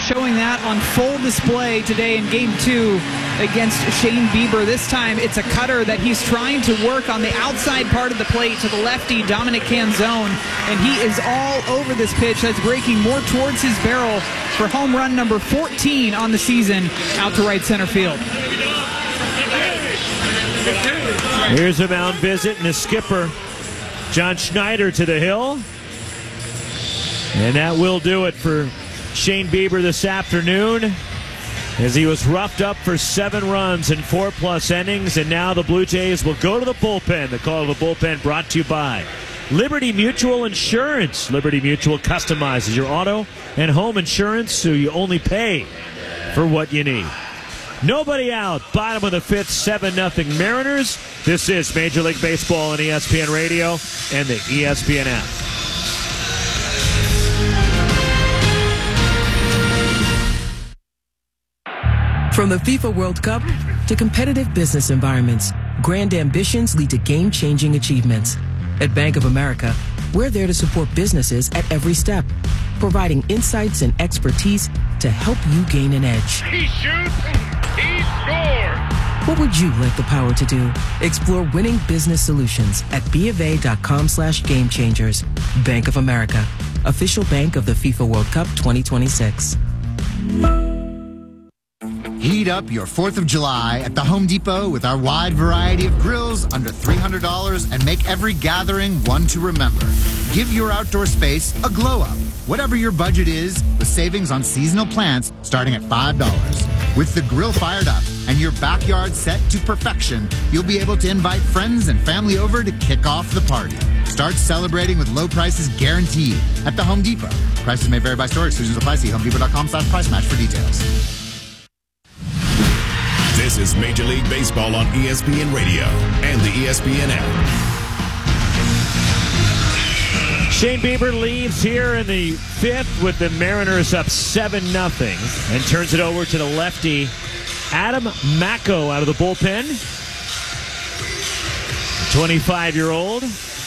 showing that on full display today in Game 2 against Shane Bieber. This time it's a cutter that he's trying to work on the outside part of the plate to the lefty, Dominic Canzone, and he is all over this pitch that's breaking more towards his barrel for home run number 14 on the season out to right center field. Here's a mound visit and the skipper, John Schneider, to the hill. And that will do it for Shane Bieber this afternoon, as he was roughed up for 7 runs in 4+ innings. And now the Blue Jays will go to the bullpen. The call of the bullpen brought to you by Liberty Mutual Insurance. Liberty Mutual customizes your auto and home insurance so you only pay for what you need. Nobody out. Bottom of the 5th, 7-0 Mariners. This is Major League Baseball on ESPN Radio and the ESPN app. From the FIFA World Cup to competitive business environments, grand ambitions lead to game-changing achievements. At Bank of America, we're there to support businesses at every step, providing insights and expertise to help you gain an edge. He shoots, he scores! What would you like the power to do? Explore winning business solutions at BofA.com/gamechangers. Bank of America, official bank of the FIFA World Cup 2026. Heat up your 4th of July at the Home Depot with our wide variety of grills under $300 and make every gathering one to remember. Give your outdoor space a glow up, whatever your budget is, with savings on seasonal plants starting at $5. With the grill fired up and your backyard set to perfection, you'll be able to invite friends and family over to kick off the party. Start celebrating with low prices guaranteed at the Home Depot. Prices may vary by store. Exclusions apply. See HomeDepot.com/price match for details. This is Major League Baseball on ESPN Radio and the ESPN app. Shane Bieber leaves here in the 5th with the Mariners up 7-0 and turns it over to the lefty, Adam Macko, out of the bullpen. 25-year-old.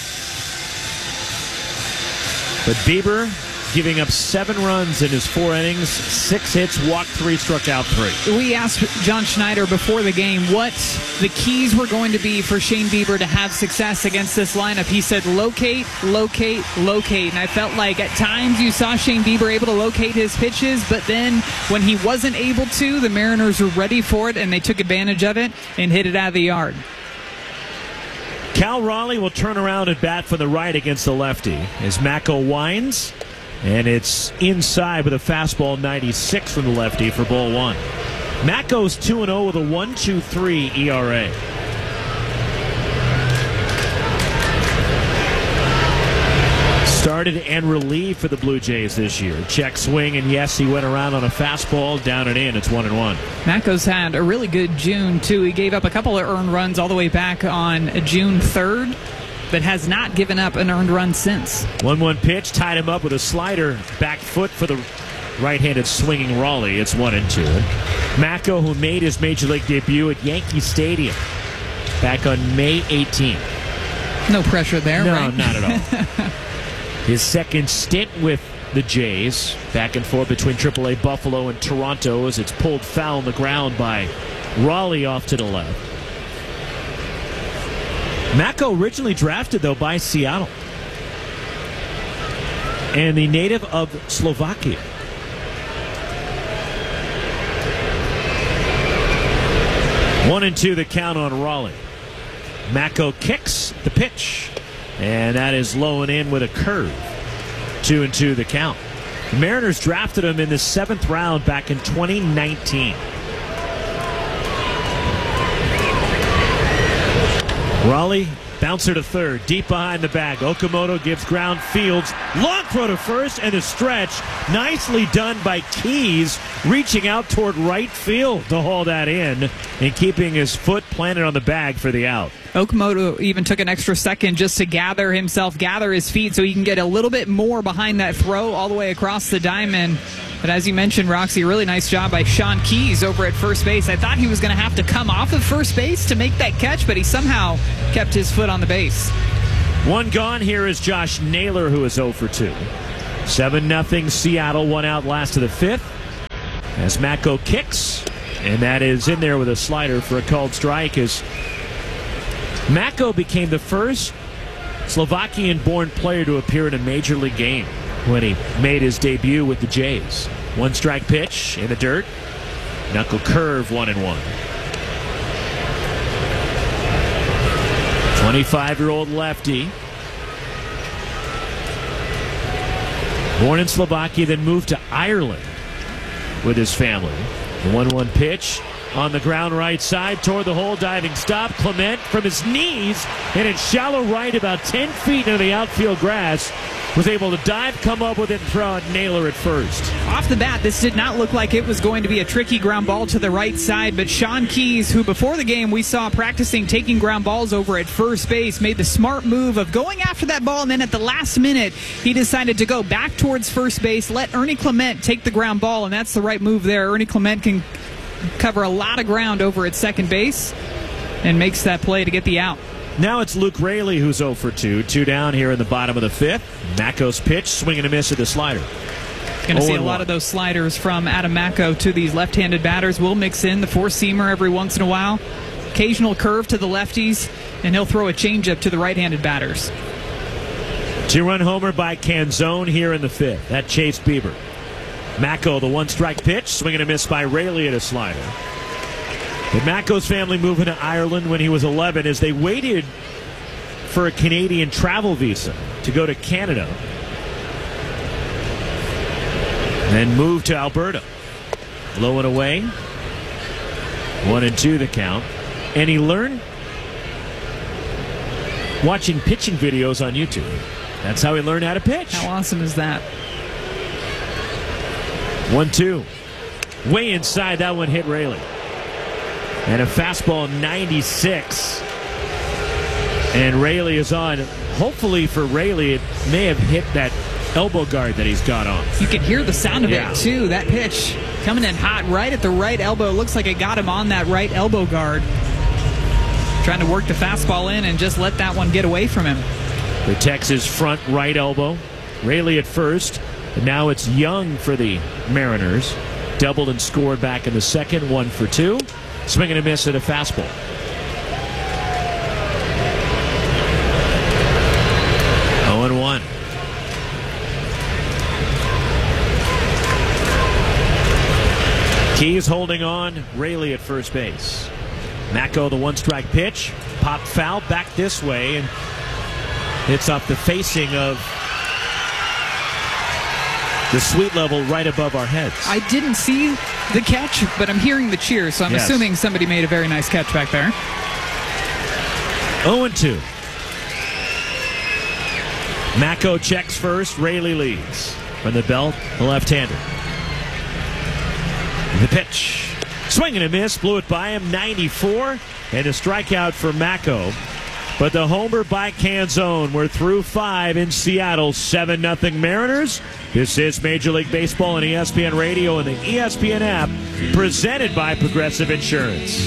But Bieber giving up 7 runs in his 4 innings, 6 hits, walked 3, struck out 3. We asked John Schneider before the game what the keys were going to be for Shane Bieber to have success against this lineup. He said locate, locate, locate. And I felt like at times you saw Shane Bieber able to locate his pitches, but then when he wasn't able to, the Mariners were ready for it, and they took advantage of it and hit it out of the yard. Cal Raleigh will turn around and bat for the right against the lefty as Macko winds. And it's inside with a fastball 96 from the lefty for ball 1. Macko's 2-0 with a 1.23 ERA. Started and relieved for the Blue Jays this year. Check swing, and yes, he went around on a fastball, down and in. It's 1-1. Macko's had a really good June, too. He gave up a couple of earned runs all the way back on June 3rd. But has not given up an earned run since. 1-1 pitch, tied him up with a slider, back foot for the right-handed swinging Raleigh. It's 1-2. Macko, who made his Major League debut at Yankee Stadium back on May 18th. No pressure there, no, right? No, not at all. His second stint with the Jays, back and forth between AAA Buffalo and Toronto, as it's pulled foul on the ground by Raleigh off to the left. Macko originally drafted, though, by Seattle. And the native of Slovakia. One and two the count on Raleigh. Macko kicks the pitch. And that is low and in with a curve. 2-2 the count. The Mariners drafted him in the 7th round back in 2019. Raleigh, bouncer to third, deep behind the bag. Okamoto gives ground, Fields, long throw to first, and a stretch. Nicely done by Keys, reaching out toward right field to haul that in and keeping his foot planted on the bag for the out. Okamoto even took an extra second just to gather his feet so he can get a little bit more behind that throw all the way across the diamond. But as you mentioned, Roxy, really nice job by Sean Keys over at first base. I thought he was going to have to come off of first base to make that catch, but he somehow kept his foot on the base. One gone. Here is Josh Naylor, who is 0 for 2. 7-0 Seattle, 1 out last of the 5th. as Mako kicks, and that is in there with a slider for a called strike as Mako became the first Slovakian-born player to appear in a major league game when he made his debut with the Jays. One strike pitch in the dirt. Knuckle curve, 1-1. 25-year-old lefty. Born in Slovakia, then moved to Ireland with his family. The 1-1 pitch on the ground right side toward the hole, diving stop. Clement from his knees and in shallow right about 10 feet into the outfield grass was able to dive, come up with it, and throw it, nailer at first. Off the bat, this did not look like it was going to be a tricky ground ball to the right side, but Sean Keys, who before the game we saw practicing taking ground balls over at first base, made the smart move of going after that ball, and then at the last minute, he decided to go back towards first base, let Ernie Clement take the ground ball, and that's the right move there. Ernie Clement can cover a lot of ground over at second base and makes that play to get the out. Now it's Luke Raley who's 0 for 2. 2 down here in the bottom of the fifth. Mako's pitch, swing and a miss at the slider. Going to see a lot of those sliders from Adam Mako to these left-handed batters. We'll mix in the four-seamer every once in a while. Occasional curve to the lefties, and he'll throw a changeup to the right-handed batters. 2-run homer by Canzone here in the fifth. That chased Bieber. Mako, the one-strike pitch, swing and a miss by Raley at a slider. But Mako's family moving to Ireland when he was 11 as they waited for a Canadian travel visa to go to Canada. Then moved to Alberta. Low and away. 1-2 the count. And he learned watching pitching videos on YouTube. That's how he learned how to pitch. How awesome is that? 1-2. Way inside, that one hit Raley. And a fastball 96. And Raley is on. Hopefully for Raley, it may have hit that elbow guard that he's got on. You can hear the sound of it, too. That pitch coming in hot right at the right elbow. Looks like it got him on that right elbow guard. Trying to work the fastball in and just let that one get away from him. Protects his front right elbow. Raley at first. And now it's Young for the Mariners. Doubled and scored back in the second. 1 for 2. Swing and a miss at a fastball. Oh, 1. Keys holding on. Raley at first base. Mako, the one-strike pitch. Pop foul back this way and hits off the facing of the suite level right above our heads. I didn't see the catch, but I'm hearing the cheers, so I'm assuming somebody made a very nice catch back there. 0-2. Mako checks first. Raley leads. From the belt, the left-hander. The pitch. Swing and a miss. Blew it by him. 94. And a strikeout for Mako. But the homer by Canzone. We're through 5 in Seattle. 7-0 Mariners. This is Major League Baseball on ESPN Radio and the ESPN app, presented by Progressive Insurance.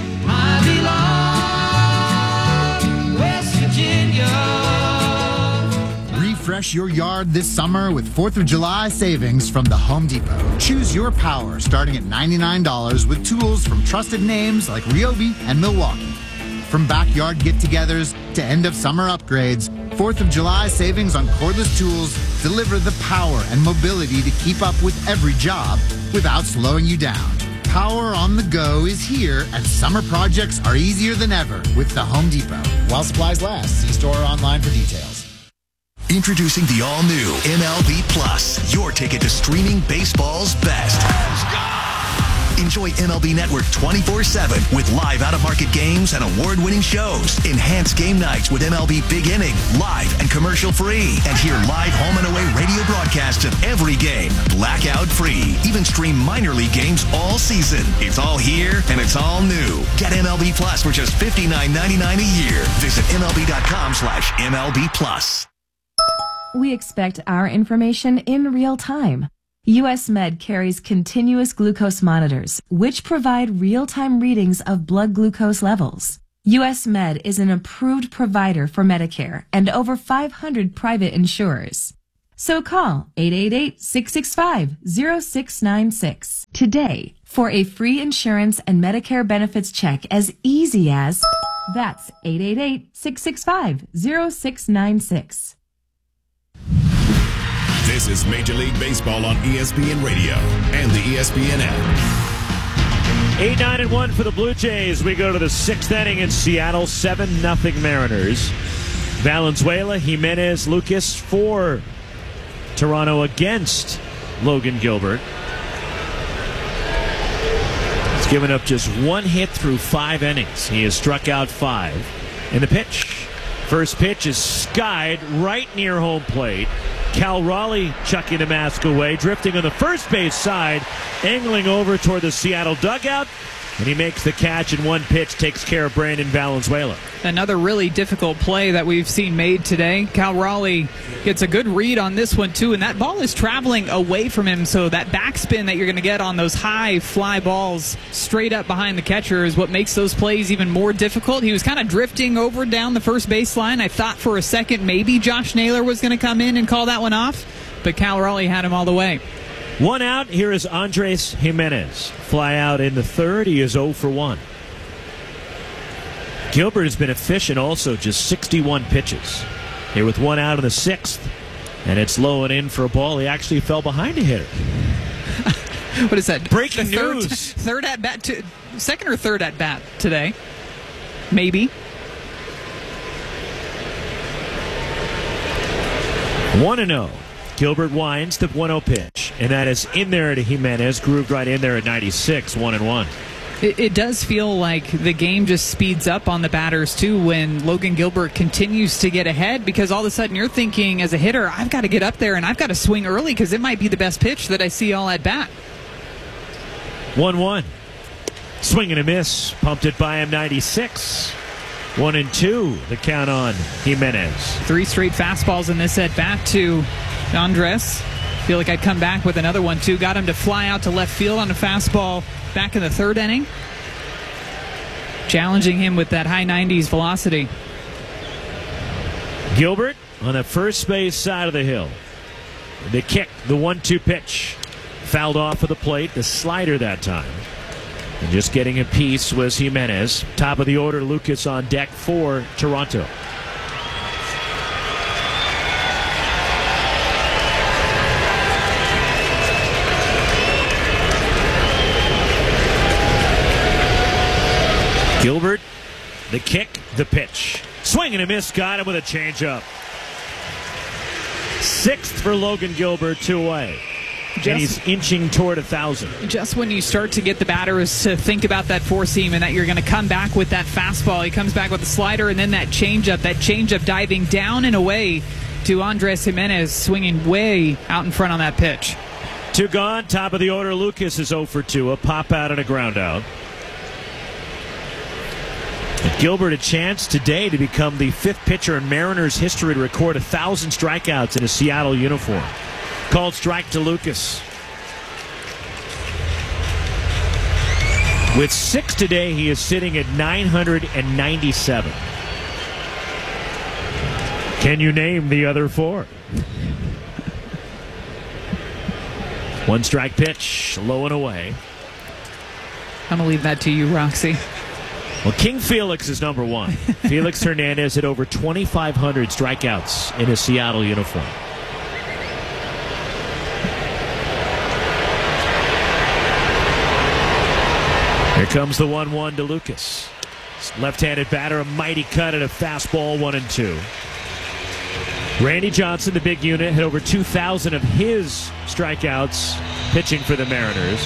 Refresh your yard this summer with 4th of July savings from the Home Depot. Choose your power starting at $99 with tools from trusted names like Ryobi and Milwaukee. From backyard get-togethers to end-of-summer upgrades, 4th of July savings on cordless tools deliver the power and mobility to keep up with every job without slowing you down. Power on the go is here, and summer projects are easier than ever with the Home Depot. While supplies last, see store or online for details. Introducing the all-new MLB Plus, your ticket to streaming baseball's best. Enjoy MLB Network 24/7 with live out-of-market games and award-winning shows. Enhance game nights with MLB Big Inning, live and commercial-free. And hear live home and away radio broadcasts of every game, blackout-free. Even stream minor league games all season. It's all here and it's all new. Get MLB Plus for just $59.99 a year. Visit MLB.com/MLB Plus. We expect our information in real time. U.S. Med carries continuous glucose monitors, which provide real-time readings of blood glucose levels. U.S. Med is an approved provider for Medicare and over 500 private insurers. So call 888-665-0696 today for a free insurance and Medicare benefits check as easy as... That's 888-665-0696. This is Major League Baseball on ESPN Radio and the ESPN app. 8-9-1 for the Blue Jays. We go to the 6th inning in Seattle, 7-0 Mariners. Valenzuela, Jimenez, Lucas for Toronto against Logan Gilbert. He's given up just 1 hit through 5 innings. He has struck out 5. And the pitch. First pitch is skied right near home plate. Cal Raleigh chucking the mask away, drifting on the first base side, angling over toward the Seattle dugout. And he makes the catch, and 1 pitch takes care of Brandon Valenzuela. Another really difficult play that we've seen made today. Cal Raleigh gets a good read on this one, too, and that ball is traveling away from him, so that backspin that you're going to get on those high fly balls straight up behind the catcher is what makes those plays even more difficult. He was kind of drifting over down the first baseline. I thought for a second maybe Josh Naylor was going to come in and call that one off, but Cal Raleigh had him all the way. 1 out. Here is Andres Jimenez. Fly out in the 3rd. He is 0 for 1. Gilbert has been efficient also, just 61 pitches. Here with 1 out in the 6th. And it's low and in for a ball. He actually fell behind a hitter. What is that? Breaking news. Third at bat, second or third at bat today? Maybe. 1-0. Gilbert winds the 1-0 pitch, and that is in there to Jimenez, grooved right in there at 96, 1-1. It does feel like the game just speeds up on the batters, too, when Logan Gilbert continues to get ahead, because all of a sudden you're thinking, as a hitter, I've got to get up there and I've got to swing early because it might be the best pitch that I see all at bat. 1-1. Swing and a miss. Pumped it by him, 96. 1-2, the count on Jimenez. 3 straight fastballs in this at bat to Andres. Feel like I'd come back with another one, too. Got him to fly out to left field on a fastball back in the 3rd inning. Challenging him with that high 90s velocity. Gilbert on the first base side of the hill. The kick, the 1-2 pitch. Fouled off of the plate, the slider that time. And just getting a piece was Jimenez. Top of the order, Lucas on deck for Toronto. Gilbert, the kick, the pitch. Swing and a miss, got him with a changeup. 6th for Logan Gilbert, 2 away. And he's inching toward 1,000. Just when you start to get the batters to think about that 4-seam and that you're going to come back with that fastball, he comes back with the slider and then that changeup diving down and away to Andres Jimenez, swinging way out in front on that pitch. 2 gone, top of the order, Lucas is 0 for 2, a pop out and a ground out. And Gilbert a chance today to become the 5th pitcher in Mariners history to record 1,000 strikeouts in a Seattle uniform. Called strike to Lucas. With 6 today, he is sitting at 997. Can you name the other 4? 1 strike pitch, low and away. I'm going to leave that to you, Roxy. Well, King Felix is number 1. Felix Hernandez had over 2,500 strikeouts in a Seattle uniform. Here comes the 1-1 to Lucas. Left-handed batter, a mighty cut at a fastball, 1-2. Randy Johnson, the big unit, had over 2,000 of his strikeouts pitching for the Mariners.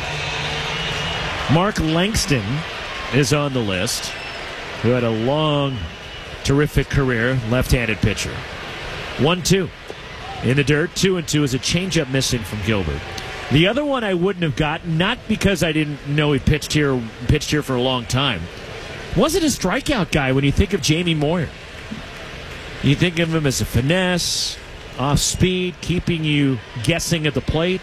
Mark Langston is on the list, who had a long, terrific career, left-handed pitcher. 1-2. In the dirt, 2-2 is a changeup missing from Gilbert. The other one I wouldn't have gotten, not because I didn't know he pitched here for a long time. Wasn't a strikeout guy when you think of Jamie Moyer. You think of him as a finesse, off speed, keeping you guessing at the plate.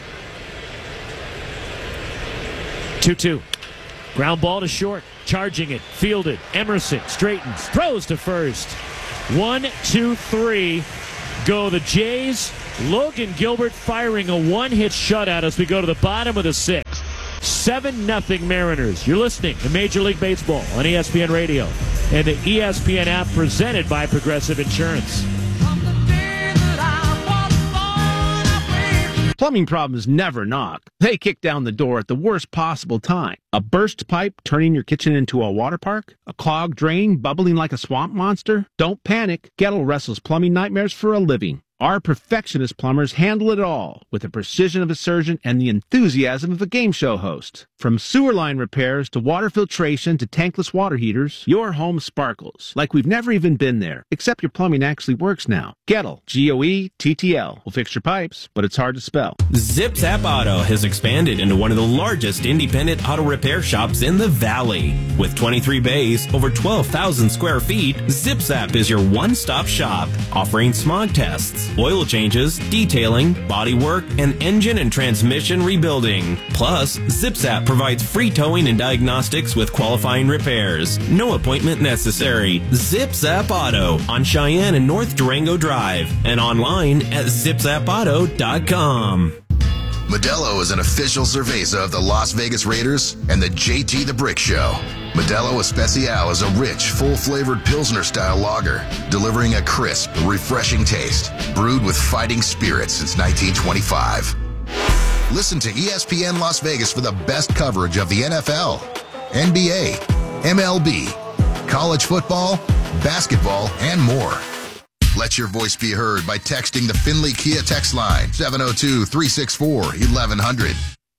2-2. Ground ball to short. Charging it. Fielded. Emerson straightens. Throws to first. 1, 2, 3. Go the Jays. Logan Gilbert firing a one-hit shutout as we go to the bottom of the sixth. 7-0 Mariners. You're listening to Major League Baseball on ESPN Radio and the ESPN app presented by Progressive Insurance. Plumbing problems never knock. They kick down the door at the worst possible time. A burst pipe turning your kitchen into a water park? A clogged drain bubbling like a swamp monster? Don't panic. Gettle wrestles plumbing nightmares for a living. Our perfectionist plumbers handle it all with the precision of a surgeon and the enthusiasm of a game show host. From sewer line repairs to water filtration to tankless water heaters, your home sparkles like we've never even been there, except your plumbing actually works now. Gettle, G-O-E-T-T-L, will fix your pipes, but it's hard to spell. Zip Zap Auto has expanded into one of the largest independent auto repair shops in the Valley. With 23 bays, over 12,000 square feet, Zip Zap is your one-stop shop, offering smog tests, oil changes, detailing, body work, and engine and transmission rebuilding. Plus, ZipZap provides free towing and diagnostics with qualifying repairs. No appointment necessary. ZipZap Auto on Cheyenne and North Durango Drive and online at zipzapauto.com. Modelo is an official cerveza of the Las Vegas Raiders and the JT the Brick Show. Modelo Especial is a rich, full-flavored Pilsner-style lager, delivering a crisp, refreshing taste, brewed with fighting spirit since 1925. Listen to ESPN Las Vegas for the best coverage of the NFL, NBA, MLB, college football, basketball, and more. Let your voice be heard by texting the Findlay Kia text line, 702-364-1100.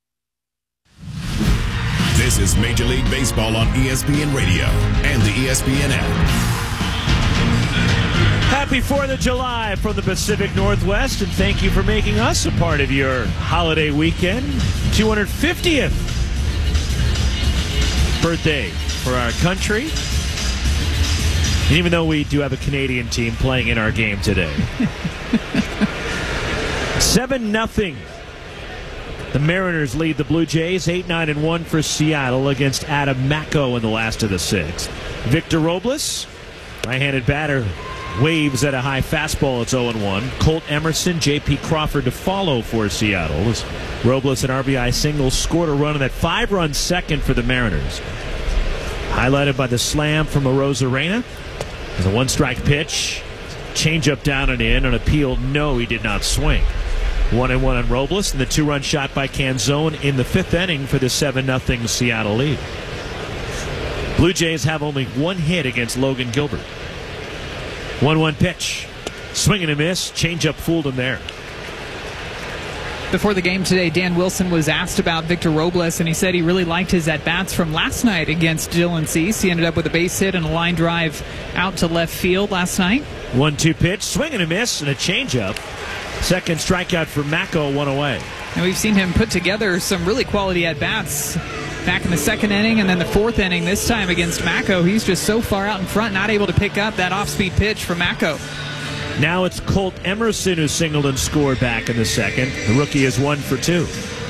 This is Major League Baseball on ESPN Radio and the ESPN app. Happy 4th of July from the Pacific Northwest, and thank you for making us a part of your holiday weekend. 250th birthday for our country. And even though we do have a Canadian team playing in our game today. 7-0. The Mariners lead the Blue Jays 8-9-1 for Seattle against Adam Macko in the last of the sixth. Victor Robles, right-handed batter, waves at a high fastball. It's 0-1. Colt Emerson, J.P. Crawford to follow for Seattle. As Robles, an RBI single, scored a run in that 5-run second for the Mariners. Highlighted by the slam from Arozarena. There's a one-strike pitch. Changeup down and in. On appeal, no, he did not swing. 1-1 on Robles, and the 2-run shot by Canzone in the fifth inning for the 7-0 Seattle lead. Blue Jays have only one hit against Logan Gilbert. 1-1 pitch. Swing and a miss. Changeup fooled him there. Before the game today, Dan Wilson was asked about Victor Robles, and he said he really liked his at-bats from last night against Dylan Cease. He ended up with a base hit and a line drive out to left field last night. 1-2 pitch, swing and a miss, and a changeup. Second strikeout for Macko, one away. And we've seen him put together some really quality at-bats back in the second inning and then the fourth inning this time against Macko. He's just so far out in front, not able to pick up that off-speed pitch from Macko. Now it's Colt Emerson who singled and scored back in the second. The rookie is 1 for 2.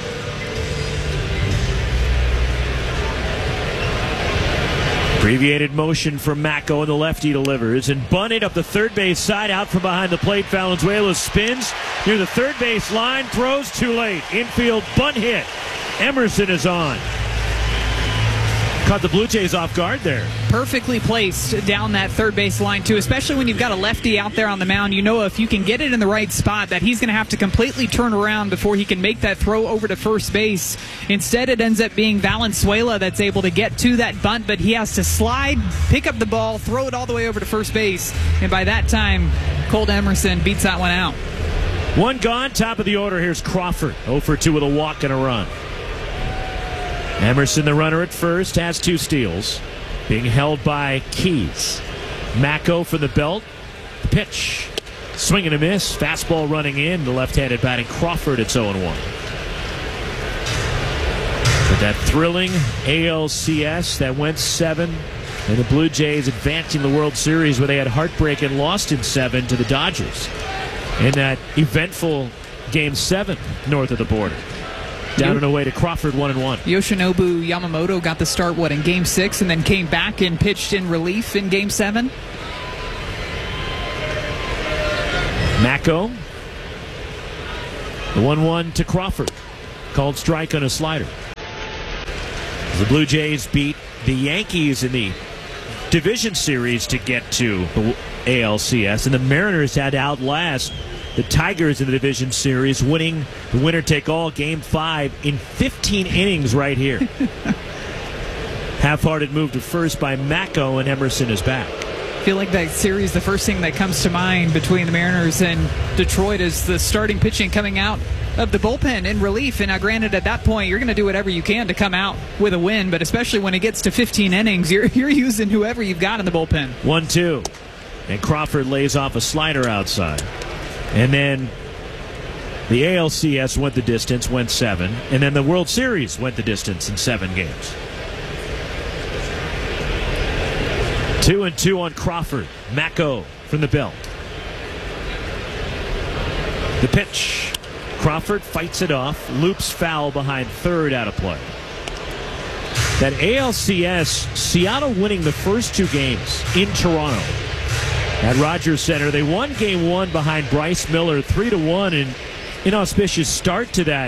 Abbreviated motion from Macko, and the lefty delivers and bunted up the third base side, out from behind the plate. Valenzuela spins near the third base line, throws too late. Infield bunt hit. Emerson is on. Caught the Blue Jays off guard there. Perfectly placed down that third base line, too, especially when you've got a lefty out there on the mound. You know, if you can get it in the right spot, that he's going to have to completely turn around before he can make that throw over to first base. Instead, it ends up being Valenzuela that's able to get to that bunt, but he has to slide, pick up the ball, throw it all the way over to first base. And by that time, Colt Emerson beats that one out. One gone, top of the order. Here's Crawford, 0 for 2 with a walk and a run. Emerson, the runner at first, has 2 steals. Being held by Keys. Macko for the belt. The pitch. Swing and a miss. Fastball running in. The left-handed batting Crawford. It's 0-1. With that thrilling ALCS that went 7. And the Blue Jays advancing the World Series where they had heartbreak and lost in 7 to the Dodgers. In that eventful Game 7 north of the border. Down and away to Crawford, 1-1. Yoshinobu Yamamoto got the start, in Game 6, and then came back and pitched in relief in Game 7? Macko The 1-1 to Crawford. Called strike on a slider. The Blue Jays beat the Yankees in the division series to get to the ALCS, and the Mariners had to outlast the Tigers in the division series, winning the winner-take-all Game 5 in 15 innings right here. Half-hearted move to first by Macko, and Emerson is back. I feel like that series, the first thing that comes to mind between the Mariners and Detroit is the starting pitching coming out of the bullpen in relief. And now, granted, at that point, you're going to do whatever you can to come out with a win, but especially when it gets to 15 innings, you're using whoever you've got in the bullpen. 1-2. And Crawford lays off a slider outside. And then the ALCS went the distance, went 7. And then the World Series went the distance in 7 games. 2-2 on Crawford. Macko from the belt. The pitch. Crawford fights it off. Loops foul behind third, out of play. That ALCS, Seattle winning the first 2 games in Toronto at Rogers Center. They won Game 1 behind Bryce Miller 3-1. An inauspicious start to that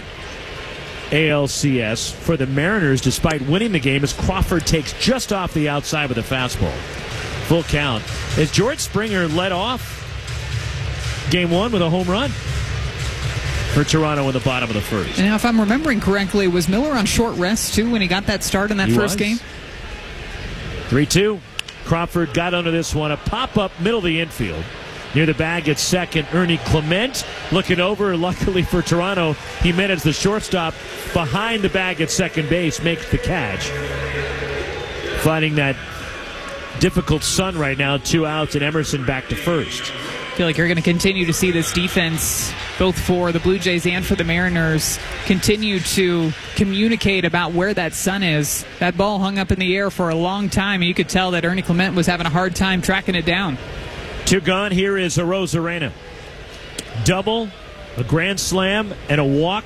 ALCS for the Mariners, despite winning the game, as Crawford takes just off the outside with a fastball. Full count. As George Springer led off Game 1 with a home run for Toronto in the bottom of the first. And now, if I'm remembering correctly, was Miller on short rest, too, when he got that start in that first game? 3-2. Crawford got under this one. A pop-up middle of the infield. Near the bag at second, Ernie Clement looking over. Luckily for Toronto, he manages the shortstop behind the bag at second base, makes the catch. Fighting that difficult sun right now. 2 outs, and Emerson back to first. I feel like you're going to continue to see this defense, both for the Blue Jays and for the Mariners, continue to communicate about where that sun is. That ball hung up in the air for a long time, and you could tell that Ernie Clement was having a hard time tracking it down. 2 gone. Here is Arozarena. Double, a grand slam, and a walk.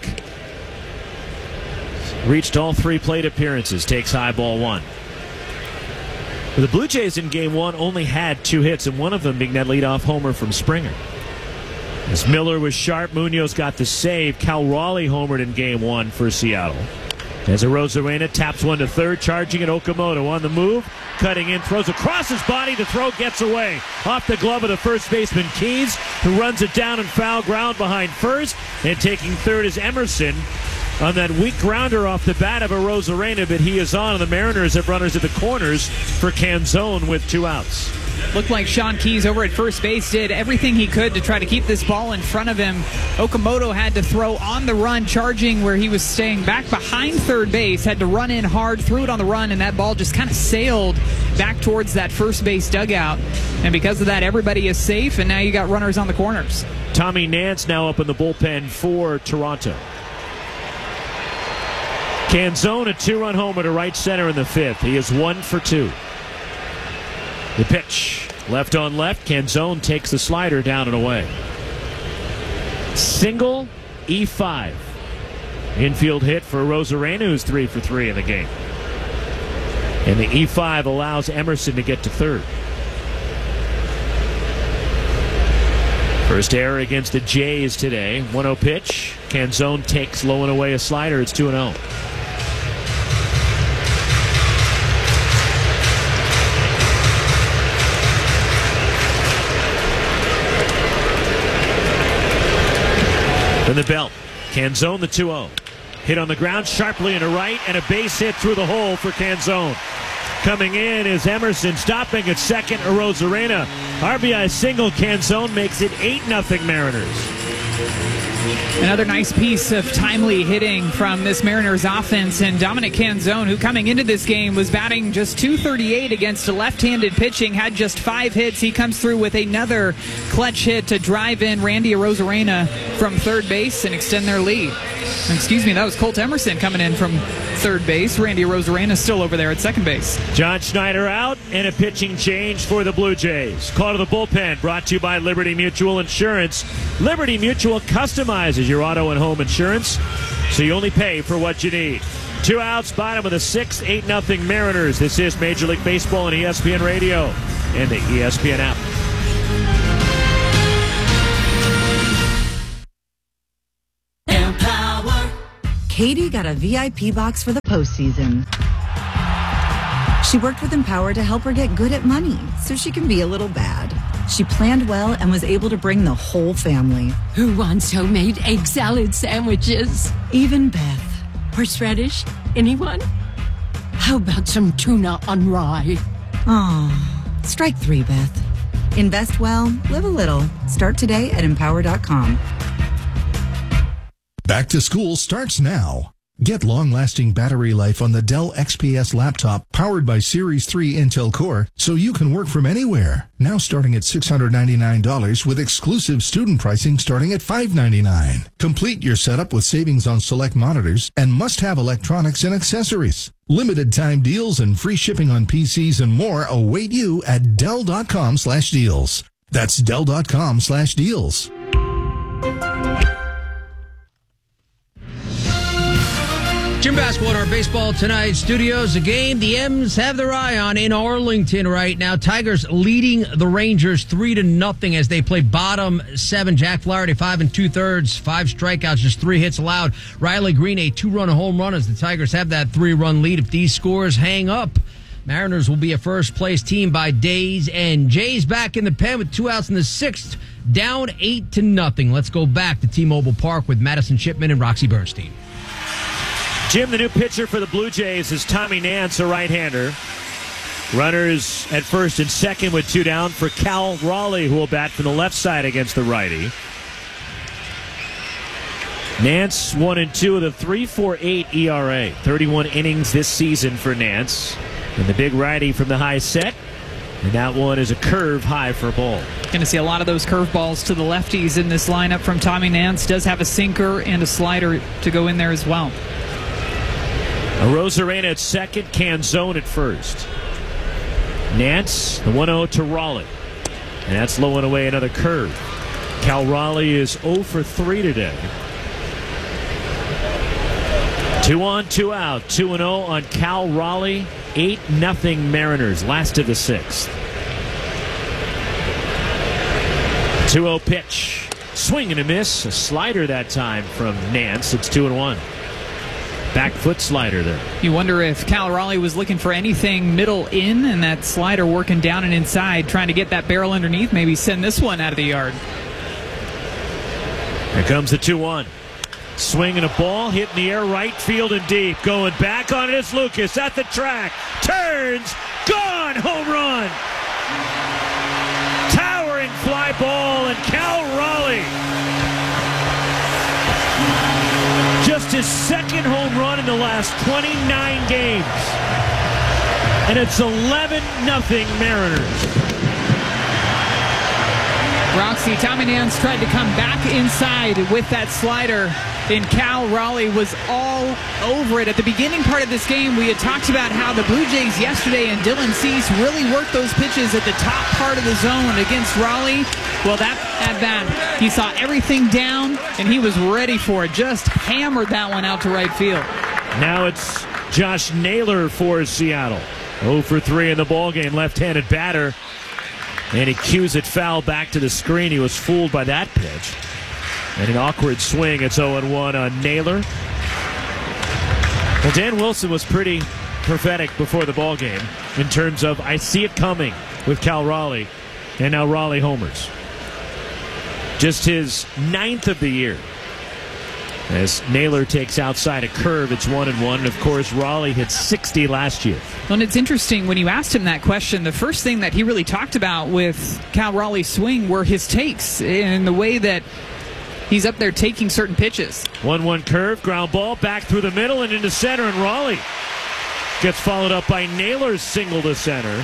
Reached all 3 plate appearances. Takes high ball 1. The Blue Jays in Game 1 only had 2 hits, and one of them being that leadoff homer from Springer. As Miller was sharp, Munoz got the save. Cal Raleigh homered in Game 1 for Seattle. As Arozarena taps one to third, charging at Okamoto on the move, cutting in, throws across his body. The throw gets away off the glove of the first baseman Keys, who runs it down in foul ground behind first, and taking third is Emerson on that weak grounder off the bat of Arozarena, but he is on, and the Mariners have runners at the corners for Canzone with 2 outs. Looked like Sean Keys over at first base did everything he could to try to keep this ball in front of him. Okamoto had to throw on the run, charging where he was staying back behind third base, had to run in hard, threw it on the run, and that ball just kind of sailed back towards that first base dugout. And because of that, everybody is safe, and now you got runners on the corners. Tommy Nance now up in the bullpen for Toronto. Canzone, a 2-run homer to right center in the 5th. He is 1 for 2. The pitch, left on left. Canzone takes the slider down and away. Single, E5. Infield hit for Arozarena, who's 3 for 3 in the game. And the E5 allows Emerson to get to third. First error against the Jays today. 1-0 pitch. Canzone takes low and away a slider. It's 2-0. From the belt, Canzone the 2-0. Hit on the ground sharply into right, and a base hit through the hole for Canzone. Coming in is Emerson, stopping at second, Arozarena. RBI single, Canzone makes it 8-0 Mariners. Another nice piece of timely hitting from this Mariners offense, and Dominic Canzone, who coming into this game was batting just .238 against a left-handed pitching, had just 5 hits. He comes through with another clutch hit to drive in Randy Arozarena from third base and extend their lead. Excuse me, that was Colt Emerson coming in from third base. Randy Arozarena still over there at second base. John Schneider out, and a pitching change for the Blue Jays. Call to the bullpen, brought to you by Liberty Mutual Insurance. Liberty Mutual customizes your auto and home insurance, so you only pay for what you need. 2 outs, bottom of the 6th, 8-0 Mariners. This is Major League Baseball on ESPN Radio and the ESPN app. Katie got a VIP box for the postseason. She worked with Empower to help her get good at money so she can be a little bad. She planned well and was able to bring the whole family. Who wants homemade egg salad sandwiches? Even Beth. Horseradish? Anyone? How about some tuna on rye? Aw, strike 3, Beth. Invest well, live a little. Start today at Empower.com. Back to school starts now. Get long-lasting battery life on the Dell XPS laptop powered by Series 3 Intel Core so you can work from anywhere. Now starting at $699 with exclusive student pricing starting at $599. Complete your setup with savings on select monitors and must-have electronics and accessories. Limited time deals and free shipping on PCs and more await you at Dell.com/deals. That's Dell.com/deals. Jim basketball in our Baseball Tonight studios. A game the M's have their eye on in Arlington right now. Tigers leading the Rangers 3-0 as they play bottom 7. Jack Flaherty 5 2/3, 5 strikeouts, just 3 hits allowed. Riley Green a 2-run home run as the Tigers have that 3-run lead. If these scores hang up, Mariners will be a first-place team by days end. Jays back in the pen with 2 outs in the 6th, down 8-0. Let's go back to T-Mobile Park with Madison Shipman and Roxy Bernstein. Jim, the new pitcher for the Blue Jays is Tommy Nance, a right-hander. Runners at first and second with 2 down for Cal Raleigh, who will bat from the left side against the righty. Nance 1-2 with a 3.48 ERA. 31 innings this season for Nance. And the big righty from the high set. And that one is a curve high for a ball. Going to see a lot of those curveballs to the lefties in this lineup from Tommy Nance. Does have a sinker and a slider to go in there as well. Rosarena at second, Canzone at first. Nance, the 1-0 to Raleigh. And that's low and away, another curve. Cal Raleigh is 0 for 3 today. 2 on, 2 out. 2-0 on Cal Raleigh. 8-0 Mariners, last of the 6th. 2-0 pitch. Swing and a miss. A slider that time from Nance. It's 2-1. Back foot slider there. You wonder if Cal Raleigh was looking for anything middle in, and that slider working down and inside, trying to get that barrel underneath, maybe send this one out of the yard. Here comes the 2-1. Swing and a ball, hit in the air, right field and deep. Going back on it is Lucas at the track. Turns, gone, home run. Towering fly ball, and Cal Raleigh, just his second home run in the last 29 games. And it's 11-0 Mariners. Roxy, Tommy Nance tried to come back inside with that slider, and Cal Raleigh was all over it. At the beginning part of this game, we had talked about how the Blue Jays yesterday and Dylan Cease really worked those pitches at the top part of the zone against Raleigh. Well, that at bat, he saw everything down, and he was ready for it. Just hammered that one out to right field. Now it's Josh Naylor for Seattle. 0 for 3 in the ballgame, left-handed batter. And he cues it foul back to the screen. He was fooled by that pitch. And an awkward swing. It's 0-1 on Naylor. Well, Dan Wilson was pretty prophetic before the ballgame in terms of, I see it coming with Cal Raleigh. And now Raleigh homers. Just his 9th of the year. As Naylor takes outside a curve, it's 1-1. And of course, Raleigh hit 60 last year. Well, and it's interesting, when you asked him that question, the first thing that he really talked about with Cal Raleigh's swing were his takes and the way that he's up there taking certain pitches. 1-1 curve, ground ball, back through the middle and into center, and Raleigh gets followed up by Naylor's single to center.